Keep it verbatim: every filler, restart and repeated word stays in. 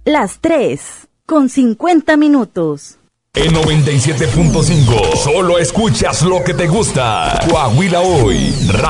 Las tres, con cincuenta minutos. En noventa y siete punto cinco, solo escuchas lo que te gusta. Coahuila Hoy,